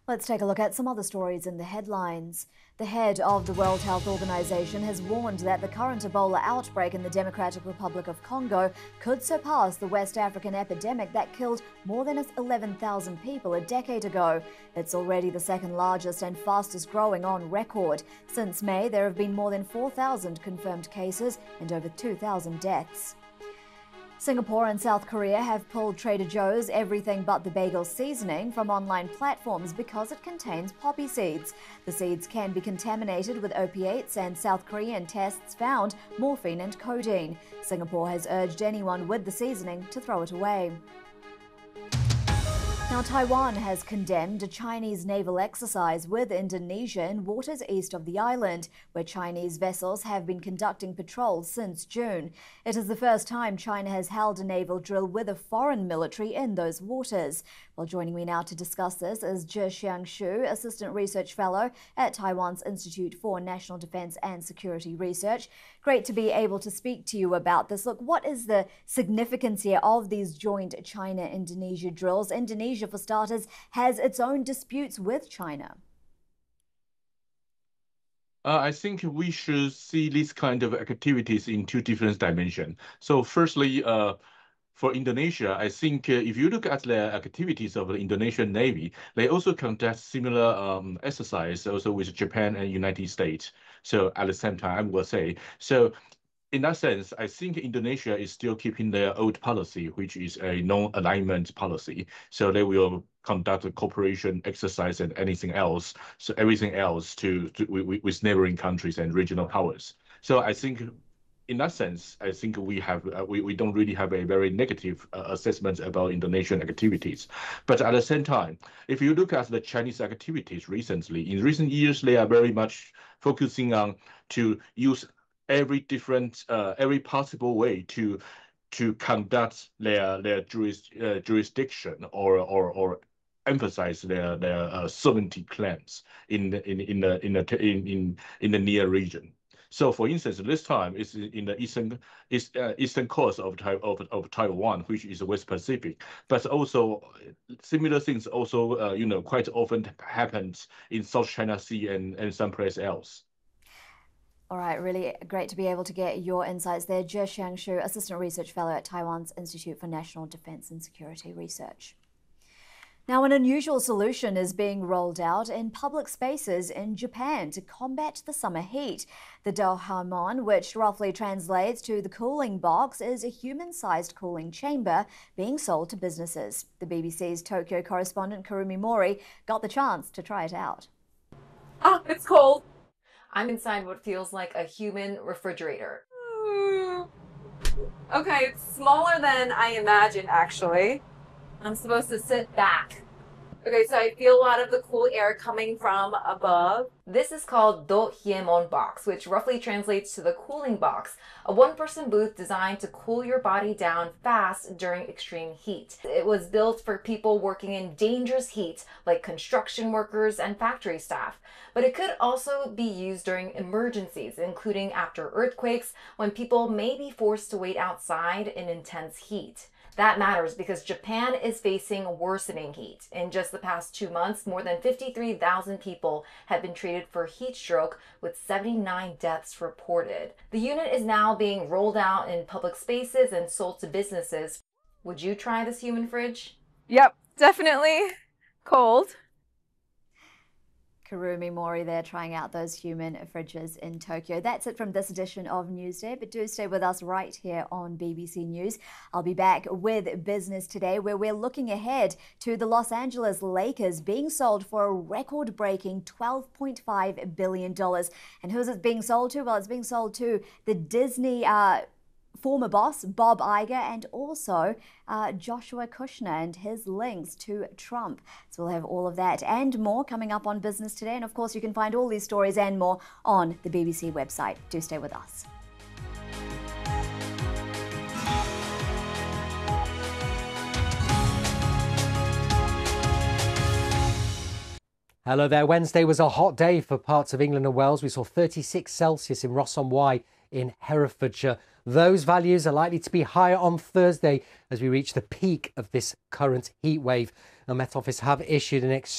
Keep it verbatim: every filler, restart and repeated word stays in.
Let's take a look at some other stories in the headlines. The head of the World Health Organization has warned that the current Ebola outbreak in the Democratic Republic of Congo could surpass the West African epidemic that killed more than eleven thousand people a decade ago. It's already the second largest and fastest growing on record. Since May, there have been more than four thousand confirmed cases and over two thousand deaths. Singapore and South Korea have pulled Trader Joe's everything but the bagel seasoning from online platforms because it contains poppy seeds. The seeds can be contaminated with opiates, and South Korean tests found morphine and codeine. Singapore has urged anyone with the seasoning to throw it away. Now, Taiwan has condemned a Chinese naval exercise with Indonesia in waters east of the island, where Chinese vessels have been conducting patrols since June. It is the first time China has held a naval drill with a foreign military in those waters. Well, joining me now to discuss this is Zhe Xiangshu, Assistant Research Fellow at Taiwan's Institute for National Defense and Security Research. Great to be able to speak to you about this. Look, what is the significance here of these joint China-Indonesia drills? Indonesia, for starters, has its own disputes with China. Uh, I think we should see these kind of activities in two different dimensions. So firstly, uh, for Indonesia, I think uh, if you look at the activities of the Indonesian Navy, they also conduct similar um, exercise also with Japan and United States. So at the same time, I will say, so in that sense, I think Indonesia is still keeping their old policy, which is a non-alignment policy. So they will conduct a cooperation exercise and anything else, so everything else to, to with, with neighboring countries and regional powers. So I think in that sense, I think we have uh, we, we don't really have a very negative uh, assessment about Indonesian activities. But at the same time, if you look at the Chinese activities recently, in recent years, they are very much focusing on to use every different, uh, every possible way to to conduct their their juris, uh, jurisdiction or or or emphasize their their uh, sovereignty claims in the, in in the in the in in in the near region. So, for instance, this time is in the eastern is uh, eastern coast of, of of Taiwan, which is the West Pacific. But also, similar things also uh, you know quite often happens in South China Sea and and someplace else. All right, really great to be able to get your insights there. Zhe Xiangshu, Assistant Research Fellow at Taiwan's Institute for National Defense and Security Research. Now, an unusual solution is being rolled out in public spaces in Japan to combat the summer heat. The Dohamon, which roughly translates to the cooling box, is a human-sized cooling chamber being sold to businesses. The B B C's Tokyo correspondent Kurumi Mori got the chance to try it out. Ah, it's cold. I'm inside what feels like a human refrigerator. Mm. Okay, it's smaller than I imagined, actually. I'm supposed to sit back. Okay, so I feel a lot of the cool air coming from above. This is called Dohyemon box, which roughly translates to the cooling box, a one-person booth designed to cool your body down fast during extreme heat. It was built for people working in dangerous heat, like construction workers and factory staff. But it could also be used during emergencies, including after earthquakes, when people may be forced to wait outside in intense heat. That matters because Japan is facing worsening heat. In just the past two months, more than fifty-three thousand people have been treated for heat stroke, with seventy-nine deaths reported. The unit is now being rolled out in public spaces and sold to businesses. Would you try this human fridge? Yep, definitely cold. Kurumi Mori there trying out those human fridges in Tokyo. That's it from this edition of Newsday, but do stay with us right here on B B C News. I'll be back with Business Today, where we're looking ahead to the Los Angeles Lakers being sold for a record-breaking twelve point five billion dollars. And who's it being sold to? Well, it's being sold to the Disney uh, former boss, Bob Iger, and also uh, Joshua Kushner and his links to Trump. So we'll have all of that and more coming up on Business Today. And of course, you can find all these stories and more on the B B C website. Do stay with us. Hello there. Wednesday was a hot day for parts of England and Wales. We saw thirty-six Celsius in Ross-on-Wye in Herefordshire. Those values are likely to be higher on Thursday as we reach the peak of this current heat wave. The Met Office have issued an